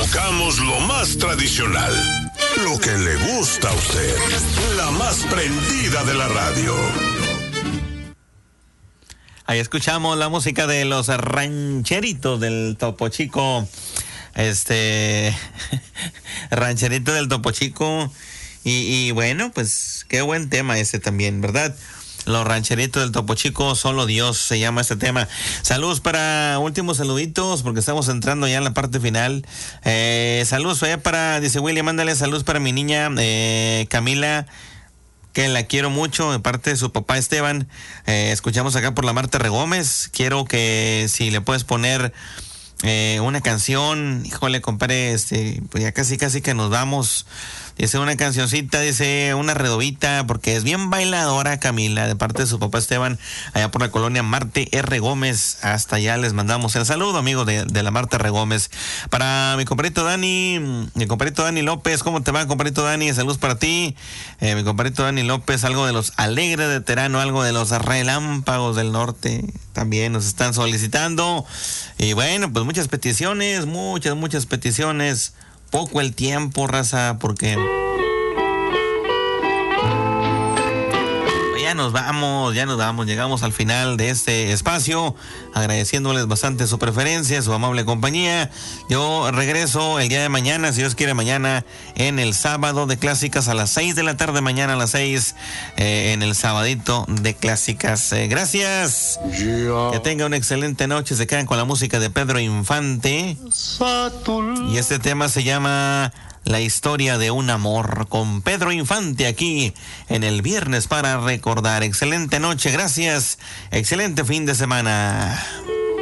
Tocamos lo más tradicional, lo que le gusta a usted, la más prendida de la radio. Ahí escuchamos la música de los rancheritos del Topo Chico. Rancherito del Topo Chico. Y bueno, pues qué buen tema ese también, ¿verdad? Los rancheritos del Topo Chico, solo Dios se llama este tema. Saludos para últimos saluditos, porque estamos entrando ya en la parte final. Saludos dice William, mándale saludos para mi niña Camila, que la quiero mucho, de parte de su papá Esteban. Escuchamos acá por la Marta Regómez. Quiero que si le puedes poner una canción, híjole, compadre, pues ya casi que nos vamos. Dice una cancioncita, dice una redobita, porque es bien bailadora Camila, de parte de su papá Esteban, allá por la colonia Marte R. Gómez. Hasta allá les mandamos el saludo, amigos de la Marte R. Gómez. Para mi compadrito Dani López, ¿cómo te va, compadrito Dani? Saludos para ti. Mi compadrito Dani López, algo de los Alegres de Terano, algo de los Relámpagos del Norte, también nos están solicitando. Y bueno, pues muchas peticiones, muchas peticiones. Poco el tiempo, raza, porque ya nos vamos, llegamos al final de este espacio, agradeciéndoles bastante su preferencia, su amable compañía. Yo regreso el día de mañana, si Dios quiere, mañana en el sábado de clásicas a las 6 de la tarde, mañana a las 6, en el sabadito de clásicas. Gracias, que tenga una excelente noche. Se quedan con la música de Pedro Infante y este tema se llama La historia de un amor, con Pedro Infante, aquí en el Viernes para Recordar. Excelente noche, gracias, excelente fin de semana.